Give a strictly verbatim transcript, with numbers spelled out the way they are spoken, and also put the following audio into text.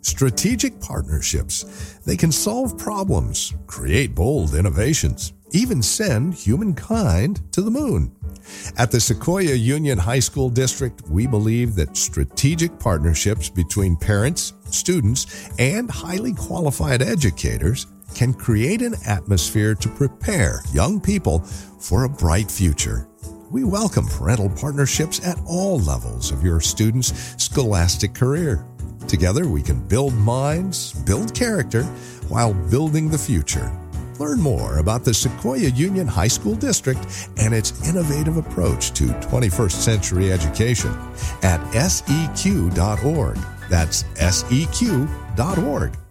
Strategic partnerships. They can solve problems, create bold innovations, even send humankind to the moon. At the Sequoia Union High School District, we believe that strategic partnerships between parents, students, and highly qualified educators can create an atmosphere to prepare young people for a bright future. We welcome parental partnerships at all levels of your students' scholastic career. Together, we can build minds, build character, while building the future. Learn more about the Sequoia Union High School District and its innovative approach to twenty-first century education at S E Q dot org. That's S E Q dot org.